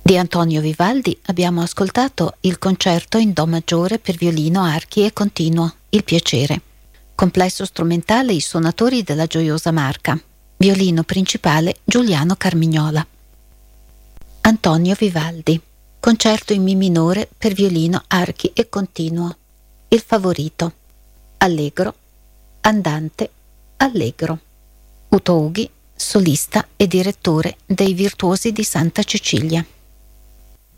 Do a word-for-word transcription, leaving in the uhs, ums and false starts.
Di Antonio Vivaldi abbiamo ascoltato il concerto in Do maggiore per violino, archi e continuo, Il piacere. Complesso strumentale I suonatori della Gioiosa Marca. Violino principale Giuliano Carmignola. Antonio Vivaldi. Concerto in Mi minore per violino, archi e continuo. Il favorito. Allegro. Andante. Allegro. Uto Ughi, solista e direttore dei Virtuosi di Santa Cecilia.